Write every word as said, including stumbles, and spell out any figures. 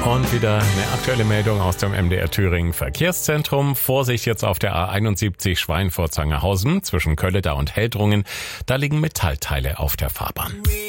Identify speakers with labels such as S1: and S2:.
S1: Und wieder eine aktuelle Meldung aus dem M D R Thüringen Verkehrszentrum. Vorsicht jetzt auf der A einundsiebzig Schweinfurt-Sangerhausen zwischen Kölleda und Heldrungen. Da liegen Metallteile auf der Fahrbahn.